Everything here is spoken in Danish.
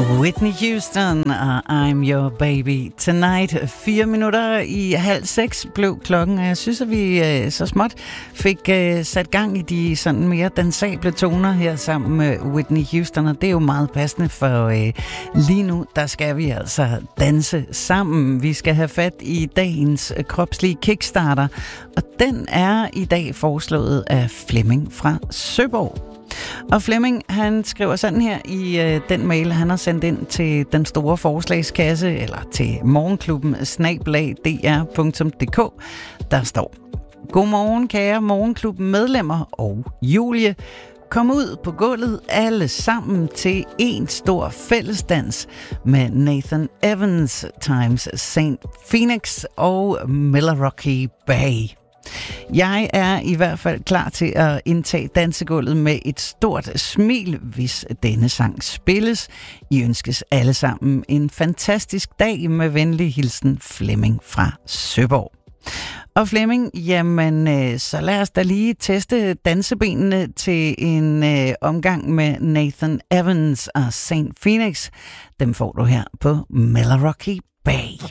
Whitney Houston og I'm Your Baby Tonight. 5:04 blev klokken, og jeg synes, at vi så småt fik sat gang i de sådan mere dansable toner her sammen med Whitney Houston, og det er jo meget passende, for lige nu, der skal vi altså danse sammen. Vi skal have fat i dagens kropslige kickstarter, og den er i dag foreslået af Flemming fra Søborg. Og Flemming, han skriver sådan her i den mail, han har sendt ind til den store forslagskasse, eller til morgenklubben @dr.dk. Der står: Godmorgen, kære morgenklubben medlemmer og Julie. Kom ud på gulvet alle sammen til en stor fællesdans med Nathan Evans times St. Phoenix og Milwaukee Bay. Jeg er i hvert fald klar til at indtage dansegulvet med et stort smil, hvis denne sang spilles. I ønskes alle sammen en fantastisk dag. Med venlig hilsen, Flemming fra Søborg. Og Flemming, jamen så lad os da lige teste dansebenene til en omgang med Nathan Evans og St. Phoenix. Dem får du her på Milwaukee Bay.